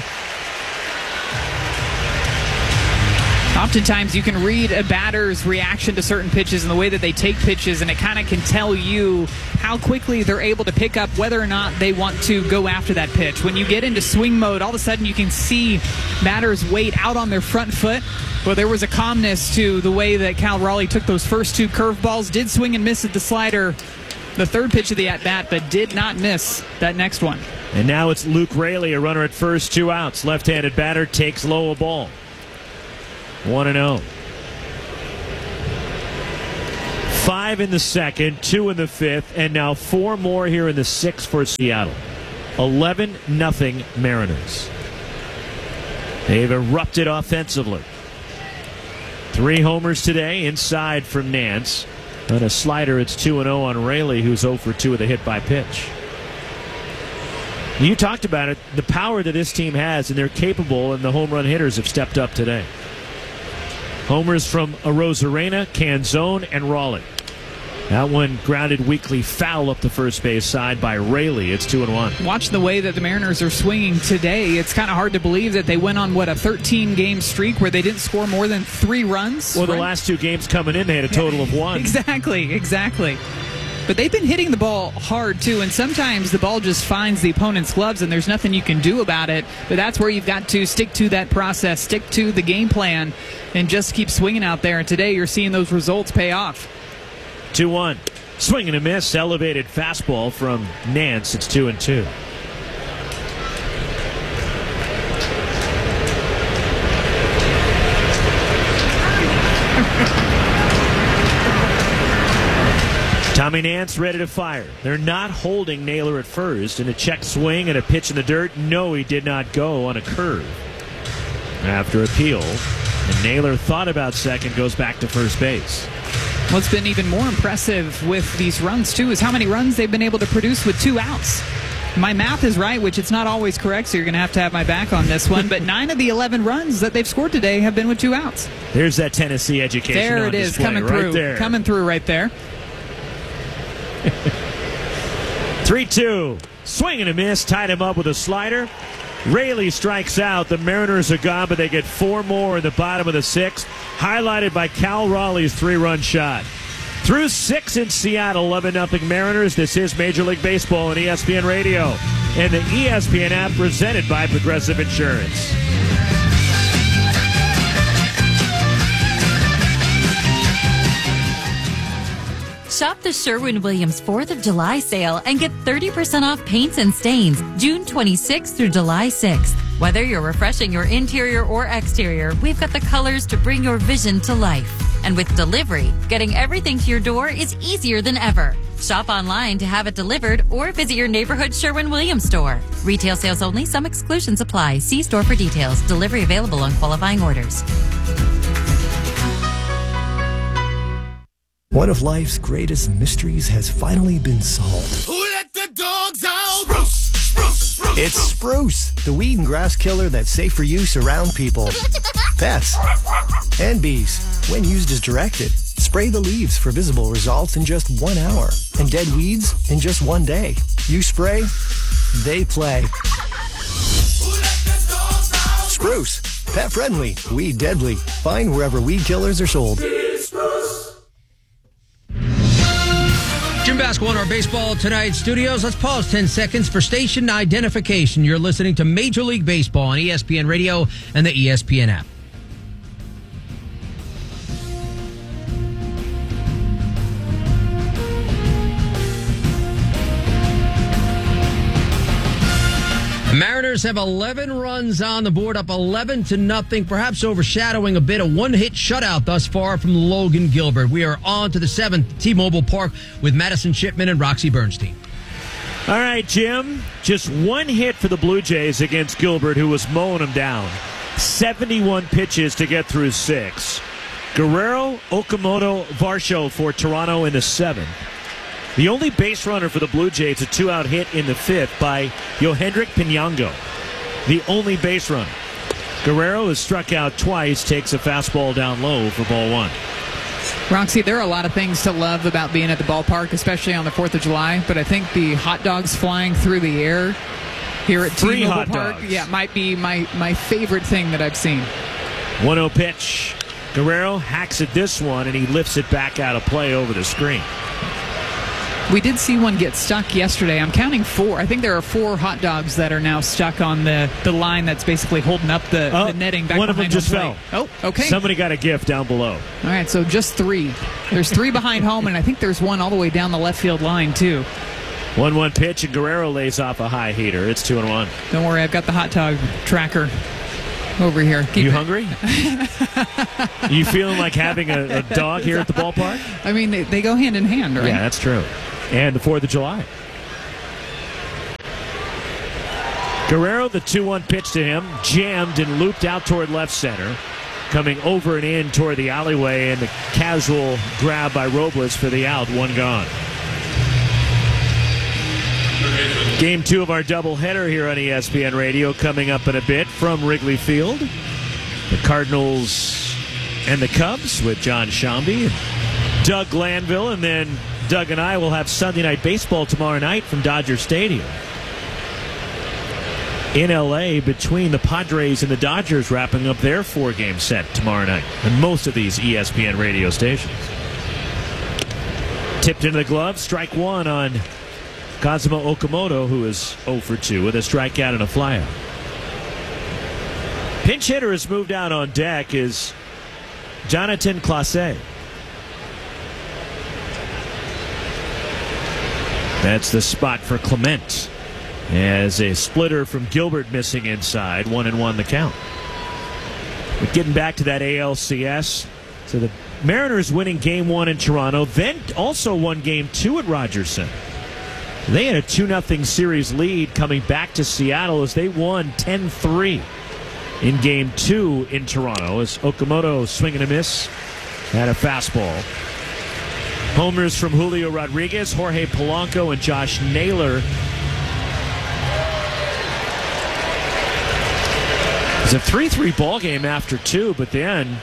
Oftentimes you can read a batter's reaction to certain pitches and the way that they take pitches, and it kind of can tell you how quickly they're able to pick up whether or not they want to go after that pitch. When you get into swing mode, all of a sudden you can see batters wait out on their front foot. Well, there was a calmness to the way that Cal Raleigh took those first 2 curveballs, did swing and miss at the slider, the 3rd pitch of the at-bat, but did not miss that next one. And now it's Luke Raley, a runner at first, 2 outs. Left-handed batter takes low a ball. 1-0. 5 in the second, 2 in the fifth, and now 4 more here in the sixth for Seattle. 11-0 Mariners. They've erupted offensively. 3 homers today inside from Nance. On a slider, it's 2-0 on Raley, who's 0 for 2 with a hit by pitch. You talked about it, the power that this team has, and they're capable, and the home run hitters have stepped up today. Homers from Arozarena, Canzone, and Raleigh. That one grounded weakly foul up the first base side by Raley. It's 2-1. Watch the way that the Mariners are swinging today. It's kind of hard to believe that they went on, a 13-game streak where they didn't score more than 3 runs? Well, the last 2 games coming in, they had a total of 1. Exactly. But they've been hitting the ball hard, too, and sometimes the ball just finds the opponent's gloves, and there's nothing you can do about it. But that's where you've got to stick to that process, stick to the game plan, and just keep swinging out there. And today you're seeing those results pay off. 2-1. Swing and a miss. Elevated fastball from Nance. It's 2-2. Tommy Nance ready to fire. They're not holding Naylor at first. And a check swing and a pitch in the dirt. No, he did not go on a curve. After appeal, and Naylor thought about second, goes back to first base. What's been even more impressive with these runs, too, is how many runs they've been able to produce with 2 outs. My math is right, which it's not always correct, so you're going to have my back on this one. But 9 of the 11 runs that they've scored today have been with 2 outs. There's that Tennessee education. There it is, display, coming right through. there. Coming through right there. 3-2. Swing and a miss. Tied him up with a slider. Raley strikes out. The Mariners are gone, but they get 4 more in the bottom of the 6th, highlighted by Cal Raleigh's 3-run shot. Through 6 in Seattle, 11-0 Mariners. This is Major League Baseball on ESPN Radio and the ESPN app, presented by Progressive Insurance. Shop the Sherwin-Williams 4th of July sale and get 30% off paints and stains June 26th through July 6th. Whether you're refreshing your interior or exterior, we've got the colors to bring your vision to life. And with delivery, getting everything to your door is easier than ever. Shop online to have it delivered or visit your neighborhood Sherwin-Williams store. Retail sales only. Some exclusions apply. See store for details. Delivery available on qualifying orders. One of life's greatest mysteries has finally been solved. Who let the dogs out? Spruce, spruce, spruce. It's Spruce, the weed and grass killer that's safe for use around people, pets, and bees. When used as directed, spray the leaves for visible results in just 1 hour, and dead weeds in just 1 day. You spray, they play. Spruce, pet friendly, weed deadly. Find wherever weed killers are sold. Jim Basketball in our Baseball Tonight studios. Let's pause 10 seconds for station identification. You're listening to Major League Baseball on ESPN Radio and the ESPN app. Mariners have 11 runs on the board, up 11-0, perhaps overshadowing a bit. A 1-hit shutout thus far from Logan Gilbert. We are on to the 7th, T-Mobile Park, with Madison Shipman and Roxy Bernstein. All right, Jim. Just 1 hit for the Blue Jays against Gilbert, who was mowing them down. 71 pitches to get through 6. Guerrero, Okamoto, Varsho for Toronto in the 7th. The only base runner for the Blue Jays, a 2-out hit in the 5th by Yohendrick Pinango. The only base runner. Guerrero has struck out twice, takes a fastball down low for ball 1. Roxy, there are a lot of things to love about being at the ballpark, especially on the 4th of July, but I think the hot dogs flying through the air here at T-Mobile Park, might be my favorite thing that I've seen. 1-0 pitch. Guerrero hacks at this one, and he lifts it back out of play over the screen. We did see one get stuck yesterday. I'm counting 4. I think there are 4 hot dogs that are now stuck on the line that's basically holding up the netting back behind home plate. One of them just fell. Oh, okay. Somebody got a gift down below. All right, so just 3. There's 3 behind home, and I think there's one all the way down the left field line, too. 1-1 pitch, and Guerrero lays off a high heater. It's 2-1. Don't worry, I've got the hot dog tracker. over here. You hungry? You feeling like having a dog here at the ballpark? I mean, they go hand in hand, right? Yeah, that's true. And the 4th of July. Guerrero, the 2-1 pitch to him, jammed and looped out toward left center, coming over and in toward the alleyway, and the casual grab by Robles for the out, 1 gone. Game 2 of our doubleheader here on ESPN Radio coming up in a bit from Wrigley Field. The Cardinals and the Cubs with John Shambi and Doug Glanville, and then Doug and I will have Sunday Night Baseball tomorrow night from Dodger Stadium in L.A. between the Padres and the Dodgers, wrapping up their 4-game set tomorrow night on most of these ESPN radio stations. Tipped into the glove, strike 1 on Kazuma Okamoto, who is 0 for 2 with a strikeout and a flyout. Pinch hitter has moved out on deck is Jonathan Clase. That's the spot for Clement, as a splitter from Gilbert missing inside, 1-1 the count. But getting back to that ALCS, so the Mariners winning Game 1 in Toronto, then also won Game 2 at Rogers Center. They had a 2-0 series lead coming back to Seattle as they won 10-3 in Game 2 in Toronto, as Okamoto swing and a miss had a fastball. Homers from Julio Rodriguez, Jorge Polanco, and Josh Naylor. It's a 3-3 ball game after 2, but then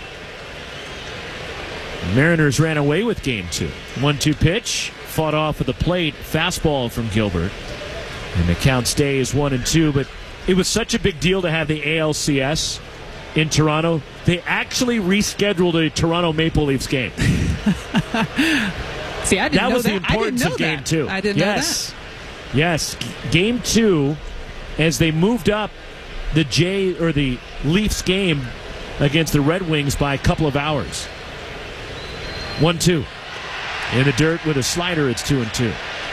the Mariners ran away with Game 2. 1-2 pitch, fought off at the plate, fastball from Gilbert, and the count stays 1-2. But it was such a big deal to have the ALCS in Toronto. They actually rescheduled a Toronto Maple Leafs game. See, I didn't that know was that. the importance of Game 2. I didn't know that. Yes, Game 2, as they moved up the Leafs game against the Red Wings by a couple of hours. 1-2. In the dirt with a slider, it's 2-2.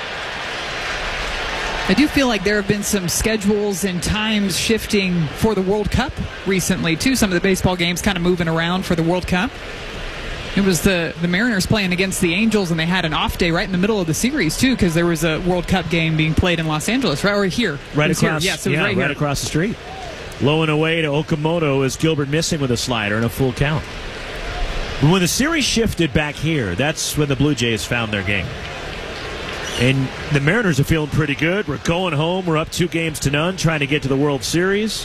I do feel like there have been some schedules and times shifting for the World Cup recently, too. Some of the baseball games kind of moving around for the World Cup. It was the Mariners playing against the Angels, and they had an off day right in the middle of the series, too, because there was a World Cup game being played in Los Angeles, right? Or here. Right across, Yes, it was right here. Right across the street. Low and away to Okamoto as Gilbert missing with a slider and a full count. When the series shifted back here, that's when the Blue Jays found their game. And the Mariners are feeling pretty good. We're going home. We're up 2-0, trying to get to the World Series.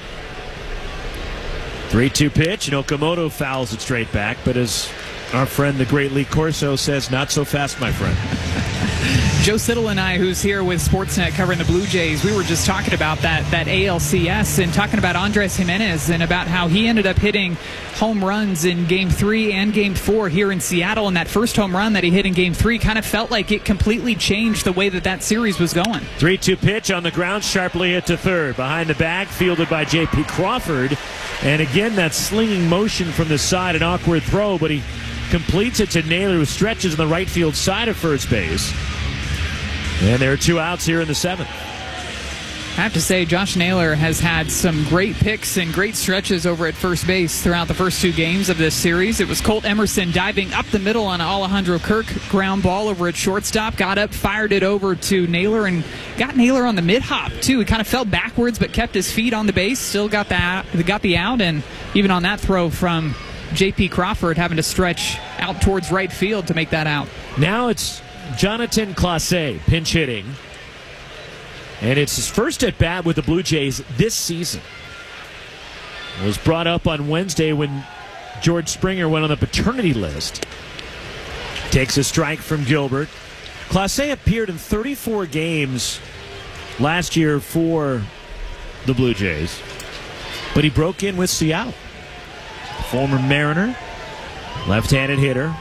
3-2 pitch, and Okamoto fouls it straight back. But as our friend, the great Lee Corso, says, not so fast, my friend. Joe Siddle and I, who's here with Sportsnet covering the Blue Jays, we were just talking about that ALCS and talking about Andres Gimenez and about how he ended up hitting home runs in Game 3 and Game 4 here in Seattle. And that first home run that he hit in Game 3 kind of felt like it completely changed the way that series was going. 3-2 pitch on the ground, sharply hit to third. Behind the bag, fielded by J.P. Crawford. And again, that slinging motion from the side, an awkward throw, but he completes it to Naylor, who stretches on the right field side of first base. And there are 2 outs here in the 7th. I have to say, Josh Naylor has had some great picks and great stretches over at first base throughout the first 2 games of this series. It was Colt Emerson diving up the middle on Alejandro Kirk, ground ball over at shortstop, got up, fired it over to Naylor, and got Naylor on the mid-hop, too. He kind of fell backwards but kept his feet on the base, still got the out, and even on that throw from J.P. Crawford having to stretch out towards right field to make that out. Now it's Jonathan Clase pinch hitting, and it's his first at bat with the Blue Jays this season. It was brought up on Wednesday when George Springer went on the paternity list. Takes a strike from Gilbert. Clase appeared in 34 games last year for the Blue Jays, but he broke in with Seattle. Former Mariner, left-handed hitter.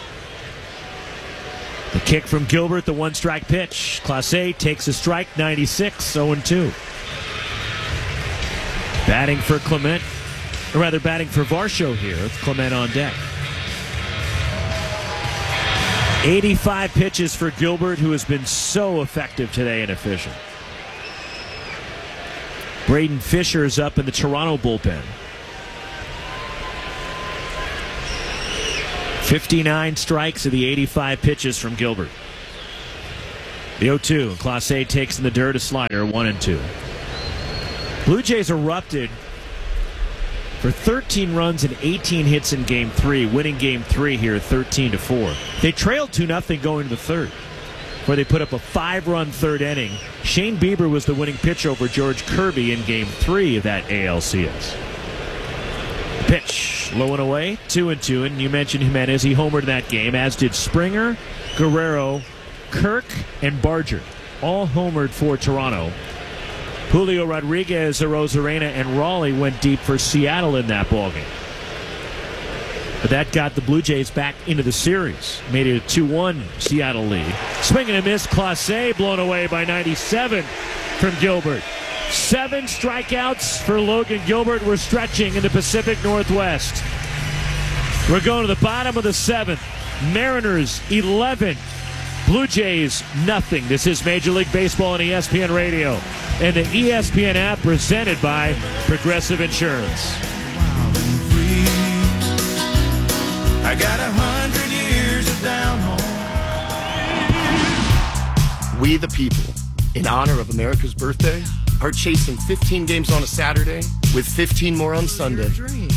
The kick from Gilbert, the 1-strike pitch. Clase takes a strike, 96, 0-2. Batting for Clement, or rather batting for Varsho here. Clement on deck. 85 pitches for Gilbert, who has been so effective today and efficient. Braden Fisher is up in the Toronto bullpen. 59 strikes of the 85 pitches from Gilbert. The 0-2. Clase takes in the dirt, a slider, 1-2. Blue Jays erupted for 13 runs and 18 hits in Game 3, winning Game 3 here 13-4. They trailed 2-0 going to the third, where they put up a 5-run third inning. Shane Bieber was the winning pitcher over George Kirby in Game 3 of that ALCS. Pitch, low and away, 2-2, and you mentioned Jimenez. He homered that game, as did Springer, Guerrero, Kirk, and Barger. All homered for Toronto. Julio Rodriguez, Arozarena, and Raleigh went deep for Seattle in that ballgame. But that got the Blue Jays back into the series. Made it a 2-1 Seattle lead. Swing and a miss, Clase blown away by 97 from Gilbert. 7 strikeouts for Logan Gilbert. We're stretching in the Pacific Northwest. We're going to the bottom of the 7th. Mariners 11. Blue Jays nothing. This is Major League Baseball on ESPN Radio and the ESPN app, presented by Progressive Insurance. I got 100 years of down home. We the people, in honor of America's birthday, are chasing 15 games on a Saturday with 15 more on Sunday.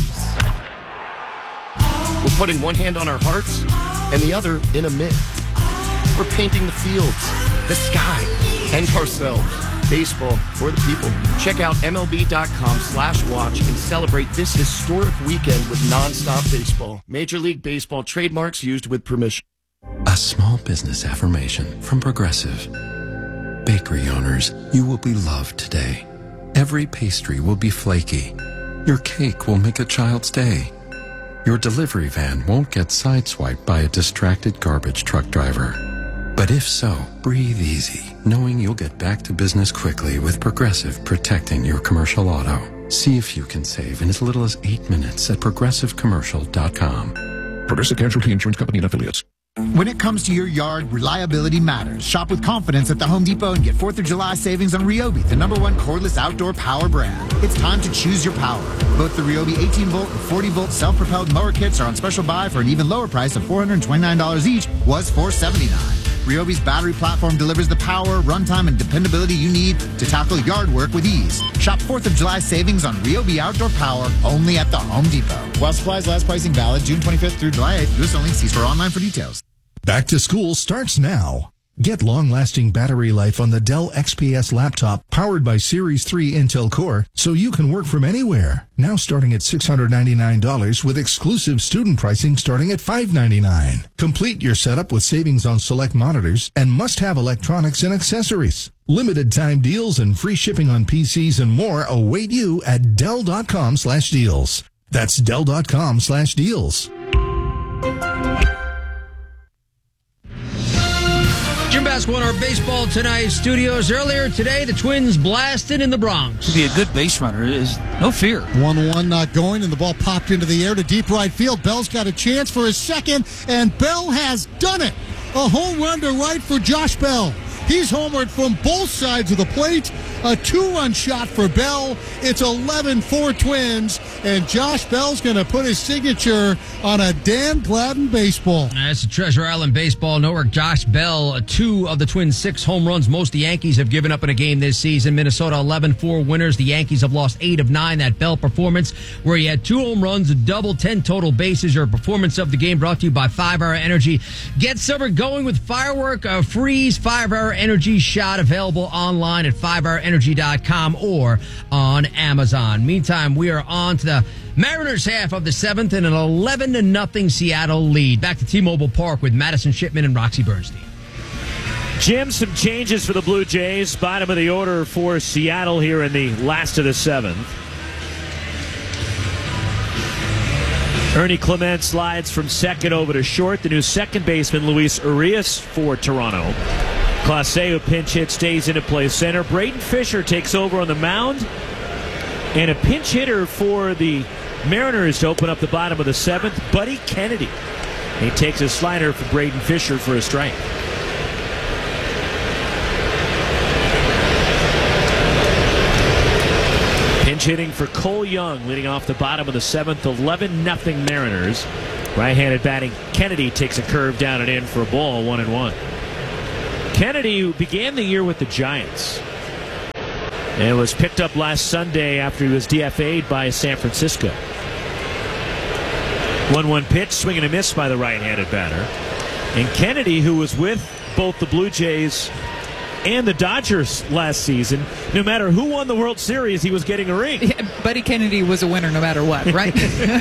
We're putting one hand on our hearts and the other in a mitt. We're painting the fields, the sky, and ourselves. Baseball for the people. Check out MLB.com/watch and celebrate this historic weekend with nonstop baseball. Major League Baseball trademarks used with permission. A small business affirmation from Progressive. Bakery owners, you will be loved today. Every pastry will be flaky. Your cake will make a child's day. Your delivery van won't get sideswiped by a distracted garbage truck driver. But if so, breathe easy, knowing you'll get back to business quickly with Progressive protecting your commercial auto. See if you can save in as little as 8 minutes at progressivecommercial.com. Progressive Casualty Insurance Company and Affiliates. When it comes to your yard, reliability matters. Shop with confidence at the Home Depot and get 4th of July savings on Ryobi, the #1 cordless outdoor power brand. It's time to choose your power. Both the Ryobi 18-volt and 40-volt self-propelled mower kits are on special buy for an even lower price of $429 each, was $479. Ryobi's battery platform delivers the power, runtime, and dependability you need to tackle yard work with ease. Shop 4th of July savings on Ryobi outdoor power only at the Home Depot. While supplies last, pricing valid June 25th through July 8th. U.S. only. See store online for details. Back to school starts now. Get long-lasting battery life on the Dell XPS laptop powered by Series 3 Intel Core so you can work from anywhere. Now starting at $699 with exclusive student pricing starting at $599. Complete your setup with savings on select monitors and must-have electronics and accessories. Limited time deals and free shipping on PCs and more await you at Dell.com/deals. That's Dell.com/deals. Jim Basketball in our Baseball Tonight studios. Earlier today, the Twins blasted in the Bronx. To be a good base runner is no fear. 1-1 not going, and the ball popped into the air to deep right field. Bell's got a chance for his second, and Bell has done it. A home run to right for Josh Bell. He's homered from both sides of the plate. A 2-run shot for Bell. It's 11-4 Twins, and Josh Bell's going to put his signature on a Dan Gladden baseball. That's the Treasure Island Baseball Network. Josh Bell, 2 of the Twins' 6 home runs. Most the Yankees have given up in a game this season. Minnesota 11-4 winners. The Yankees have lost 8 of 9. That Bell performance, where he had 2 home runs, a double, 10 total bases. Your performance of the game brought to you by 5-Hour Energy. Get summer going with Firework Freeze 5-Hour Energy shot, available online at 5hourenergy.com or on Amazon. Meantime, we are on to the Mariners half of the 7th in an 11-0 Seattle lead. Back to T-Mobile Park with Madison Shipman and Roxy Bernstein. Jim, some changes for the Blue Jays. Bottom of the order for Seattle here in the last of the 7th. Ernie Clement slides from second over to short. The new second baseman, Luis Urias, for Toronto. Clase, who pinch hit, stays in to play center. Braden Fisher takes over on the mound. And a pinch hitter for the Mariners to open up the bottom of the 7th, Buddy Kennedy. He takes a slider for Braden Fisher for a strike. Pinch hitting for Cole Young, leading off the bottom of the 7th, 11-0 Mariners. Right-handed batting Kennedy takes a curve down and in for a ball, 1-1. Kennedy, who began the year with the Giants, and was picked up last Sunday after he was DFA'd by San Francisco. 1-1 pitch, swing and a miss by the right-handed batter. And Kennedy, who was with both the Blue Jays and the Dodgers last season, no matter who won the World Series, he was getting a ring. Yeah, Buddy Kennedy was a winner no matter what, right?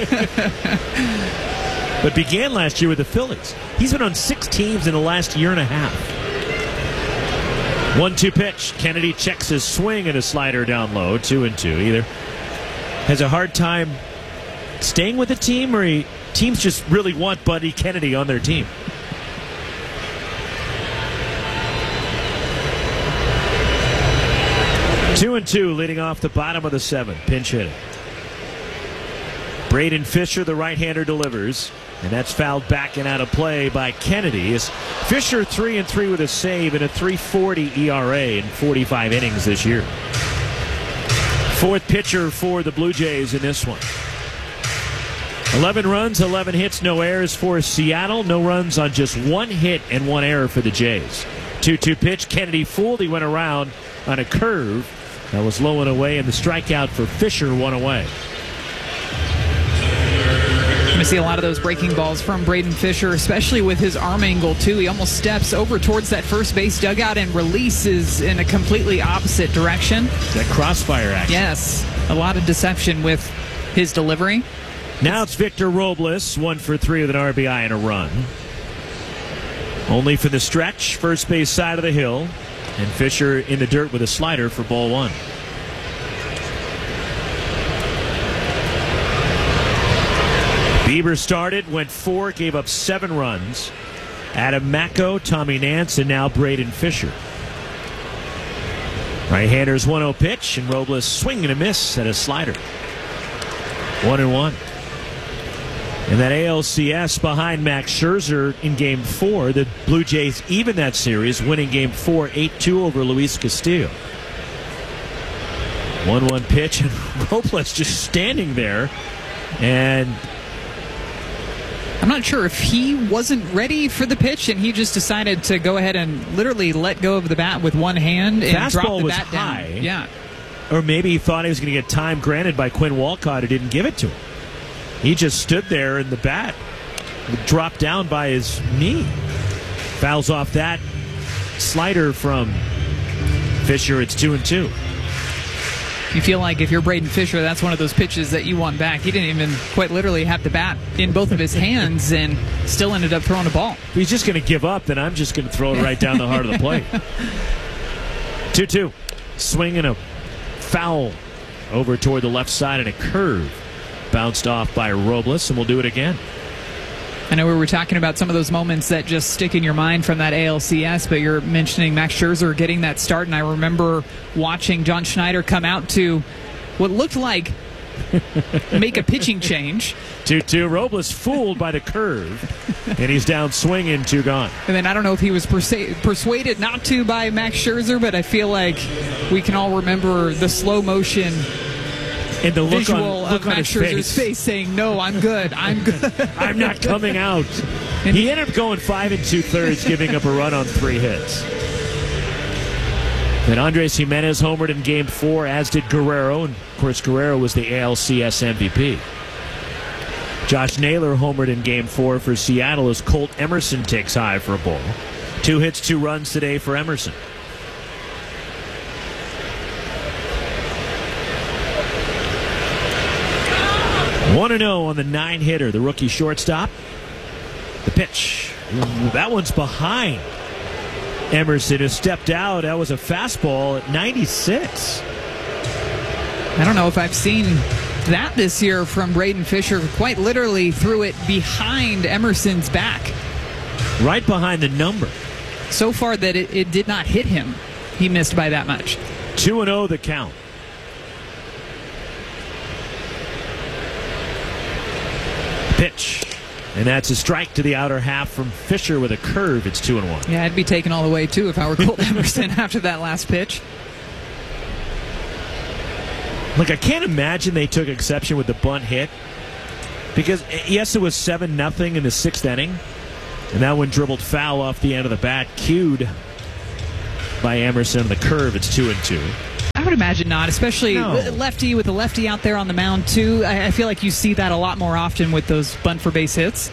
But began last year with the Phillies. He's been on 6 teams in the last year and a half. 1-2 pitch. Kennedy checks his swing and a slider down low. 2-2. Either has a hard time staying with the team, or teams just really want Buddy Kennedy on their team. Two and two, leading off the bottom of the 7th. Pinch hitting. Braden Fisher, the right-hander, delivers, and that's fouled back and out of play by Kennedy. Is Fisher 3-3 with a save and a 3.40 ERA in 45 innings this year. 4th pitcher for the Blue Jays in this one. 11 runs, 11 hits, no errors for Seattle. No runs on just 1 hit and 1 error for the Jays. 2-2 pitch. Kennedy fooled. He went around on a curve that was low and away, and the strikeout for Fisher, 1 away. I see a lot of those breaking balls from Braden Fisher, especially with his arm angle, too. He almost steps over towards that first base dugout and releases in a completely opposite direction. That crossfire action. Yes, a lot of deception with his delivery. Now it's Victor Robles, 1 for 3 with an RBI and a run. Only for the stretch, first base side of the hill, and Fisher in the dirt with a slider for ball 1. Bieber started, went 4, gave up 7 runs. Adam Macko, Tommy Nance, and now Braden Fisher. Right-hander's 1-0 pitch, and Robles swing and a miss at a slider. 1-1. And that ALCS behind Max Scherzer in Game 4. The Blue Jays even that series, winning Game 4 8-2 over Luis Castillo. 1-1 pitch, and Robles just standing there. And I'm not sure if he wasn't ready for the pitch and he just decided to go ahead and literally let go of the bat with one hand and drop the bat high. down. Yeah. Or maybe he thought he was going to get time granted by Quinn Walcott, who didn't give it to him. He just stood there and the bat dropped down by his knee. Fouls off that slider from Fisher. It's 2-2. You feel like if you're Braden Fisher, that's one of those pitches that you want back. He didn't even quite literally have the bat in both of his hands and still ended up throwing a ball. If he's just going to give up, then I'm just going to throw it right down the heart of the plate. 2-2. Swing and a foul over toward the left side and a curve. Bounced off by Robles, and we'll do it again. I know we were talking about some of those moments that just stick in your mind from that ALCS, but you're mentioning Max Scherzer getting that start, and I remember watching John Schneider come out to what looked like make a pitching change. 2-2. Robles fooled by the curve, and he's down swinging, 2 gone. And then I don't know if he was persuaded not to by Max Scherzer, but I feel like we can all remember the slow motion and the look visual on of Max Scherzer's face saying, "No, I'm good. I'm good. I'm not coming out." And he ended up going 5 2/3, giving up a run on 3 hits. Then Andres Jimenez homered in Game 4, as did Guerrero, and of course Guerrero was the ALCS MVP. Josh Naylor homered in Game 4 for Seattle as Colt Emerson takes high for a ball. 2 hits, 2 runs today for Emerson. One 1-0 on the 9-hitter, the rookie shortstop. The pitch. That one's behind Emerson, who stepped out. That was a fastball at 96. I don't know if I've seen that this year from Braden Fisher. Quite literally threw it behind Emerson's back. Right behind the number. So far that it did not hit him. He missed by that much. 2-0 the count. Pitch. And that's a strike to the outer half from Fisher with a curve. It's 2-1. Yeah, I'd be taken all the way, too, if I were Colt Emerson after that last pitch. Like, I can't imagine they took exception with the bunt hit. Because, yes, it was 7-0 in the 6th inning. And that one dribbled foul off the end of the bat, cued by Emerson on the curve. It's 2-2. I would imagine not, especially lefty with the lefty out there on the mound, too. I feel like you see that a lot more often with those bunt for base hits.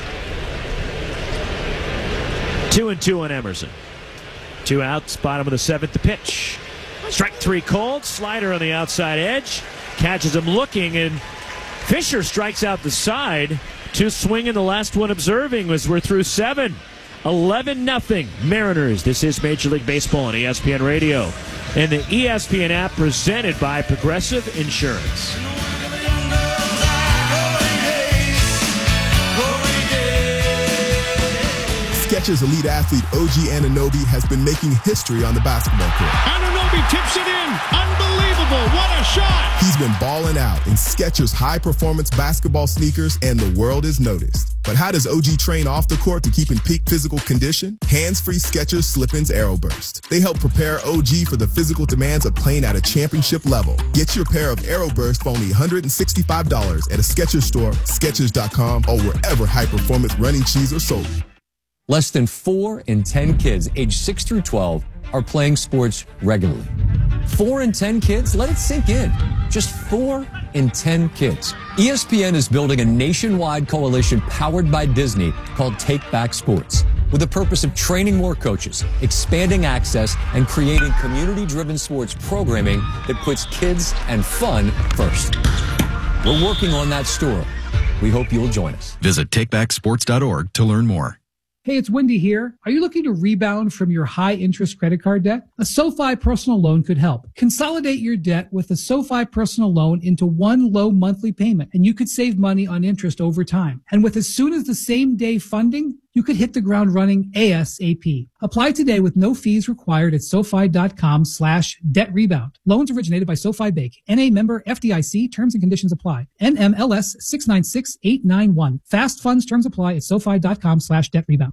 2-2 on Emerson. 2 outs, bottom of the 7th, the pitch. Strike 3 called, slider on the outside edge. Catches him looking, and Fisher strikes out the side. 2 swinging, the last one observing as we're through 7. 11-0 Mariners. This is Major League Baseball on ESPN Radio and the ESPN app, presented by Progressive Insurance. Skechers elite athlete OG Anunoby has been making history on the basketball court. Anunoby tips it in. Unbelievable. What a shot. He's been balling out in Skechers high-performance basketball sneakers, and the world is noticed. But how does OG train off the court to keep in peak physical condition? Hands-free Skechers Slip-ins Aeroburst. They help prepare OG for the physical demands of playing at a championship level. Get your pair of Aeroburst for only $165 at a Skechers store, Skechers.com, or wherever high-performance running shoes are sold. Less than 4 in 10 kids aged 6 through 12 are playing sports regularly. 4 in 10 kids? Let it sink in. Just 4 in 10 kids. ESPN is building a nationwide coalition powered by Disney called Take Back Sports, with the purpose of training more coaches, expanding access, and creating community-driven sports programming that puts kids and fun first. We're working on that story. We hope you'll join us. Visit takebacksports.org to learn more. Hey, it's Wendy here. Are you looking to rebound from your high-interest credit card debt? A SoFi personal loan could help. Consolidate your debt with a SoFi personal loan into one low monthly payment, and you could save money on interest over time. And with as soon as the same day funding, you could hit the ground running ASAP. Apply today with no fees required at SoFi.com/debt rebound. Loans originated by SoFi Bank. NA member FDIC. Terms and conditions apply. NMLS 696891. Fast funds terms apply at SoFi.com/debt rebound.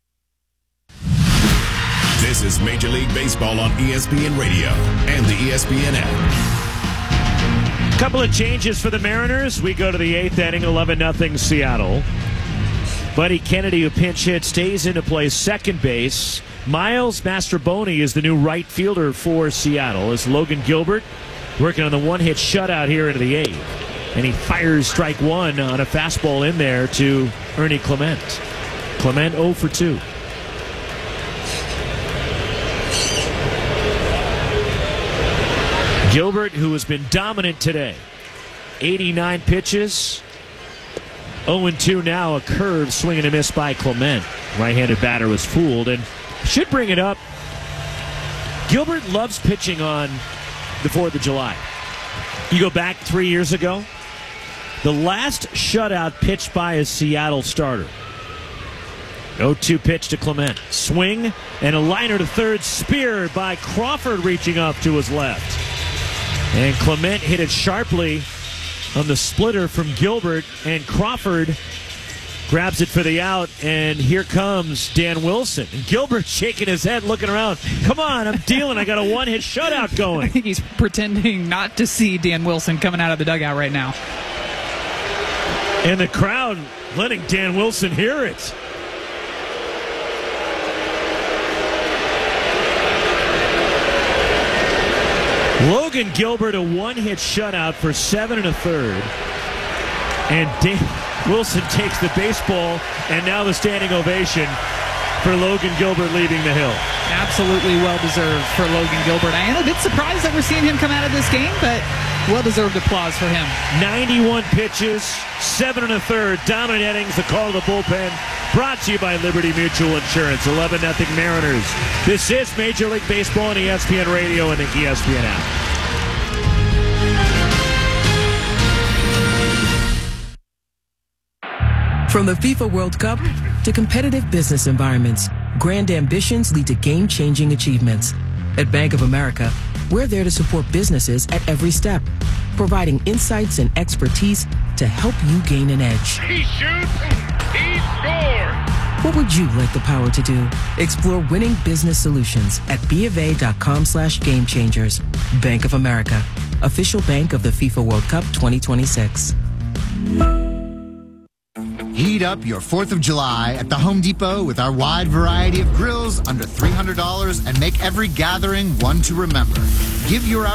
This is Major League Baseball on ESPN Radio and the ESPN app. Couple of changes for the Mariners. We go to the 8th inning, 11-0 Seattle. Buddy Kennedy, who pinch hit, stays in to play second base. Miles Mastrobuoni is the new right fielder for Seattle, as Logan Gilbert working on the one-hit shutout here into the 8th. And he fires strike 1 on a fastball in there to Ernie Clement. Clement 0 for 2. Gilbert, who has been dominant today, 89 pitches, 0-2 now, a curve, swing and a miss by Clement. Right-handed batter was fooled, and should bring it up. Gilbert loves pitching on the 4th of July. You go back 3 years ago, the last shutout pitched by a Seattle starter. 0-2 pitch to Clement. Swing and a liner to third, spear by Crawford reaching up to his left. And Clement hit it sharply on the splitter from Gilbert, and Crawford grabs it for the out, and here comes Dan Wilson. And Gilbert shaking his head, looking around. Come on, I'm dealing. I got a one-hit shutout going. I think he's pretending not to see Dan Wilson coming out of the dugout right now. And the crowd letting Dan Wilson hear it. Logan Gilbert, a one-hit shutout for 7 1/3. And Dan Wilson takes the baseball, and now the standing ovation for Logan Gilbert leaving the hill. Absolutely well-deserved for Logan Gilbert. I am a bit surprised that we're seeing him come out of this game, but well-deserved applause for him. 91 pitches, 7 1/3, dominant innings, the call of the bullpen. Brought to you by Liberty Mutual Insurance. 11-0 Mariners. This is Major League Baseball on ESPN Radio and the ESPN app. From the FIFA World Cup to competitive business environments, grand ambitions lead to game-changing achievements. At Bank of America, we're there to support businesses at every step, providing insights and expertise to help you gain an edge. He shoots, he scores! What would you like the power to do? Explore winning business solutions at BofA.com/gamechangers. Bank of America, official bank of the FIFA World Cup 2026. Heat up your 4th of July at the Home Depot with our wide variety of grills under $300 and make every gathering one to remember. Give your